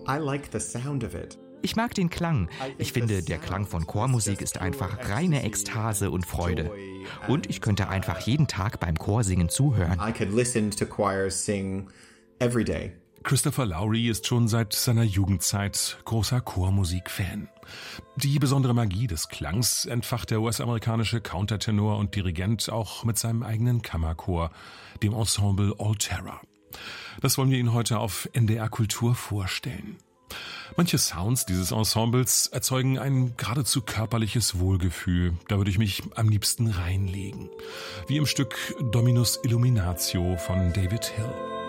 I like the sound of it. Ich mag den Klang. Ich finde, der Klang von Chormusik ist einfach reine Ekstase und Freude. Und ich könnte einfach jeden Tag beim Chorsingen zuhören. I could listen to choirs sing every day. Christopher Lowry ist schon seit seiner Jugendzeit großer Chormusik-Fan. Die besondere Magie des Klangs entfacht der US-amerikanische Countertenor und Dirigent auch mit seinem eigenen Kammerchor, dem Ensemble Alterra. Das wollen wir Ihnen heute auf NDR Kultur vorstellen. Manche Sounds dieses Ensembles erzeugen ein geradezu körperliches Wohlgefühl. Da würde ich mich am liebsten reinlegen. Wie im Stück Dominus Illuminatio von David Hill.